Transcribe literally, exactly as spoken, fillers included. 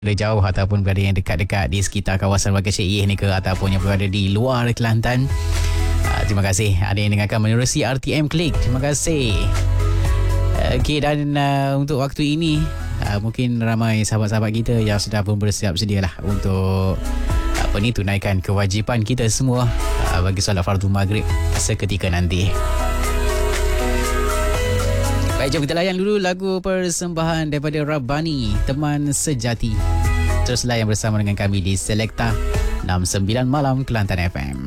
berada jauh ataupun berada yang dekat-dekat di sekitar kawasan Warga Syekh Yeh ni ke, ataupun yang berada di luar Kelantan. Uh, terima kasih ada yang dengarkan menerusi R T M Klik. Terima kasih. Okey, dan uh, untuk waktu ini uh, mungkin ramai sahabat-sahabat kita yang sudah pun bersiap sedia lah untuk apa ni, tunaikan kewajipan kita semua uh, bagi solat fardu maghrib seketika nanti. Baik, jom kita layan dulu lagu persembahan daripada Rabbani, Teman Sejati. Terus layan bersama dengan kami di Selekta enam puluh sembilan Malam Kelantan F M.